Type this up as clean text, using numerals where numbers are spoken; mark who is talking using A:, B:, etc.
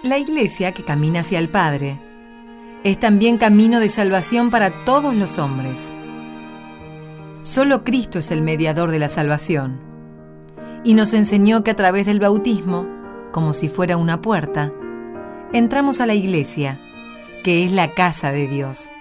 A: La iglesia que camina hacia el Padre es también camino de salvación para todos los hombres. Solo Cristo es el mediador de la salvación, y nos enseñó que a través del bautismo, como si fuera una puerta, entramos a la iglesia, que es la casa de Dios.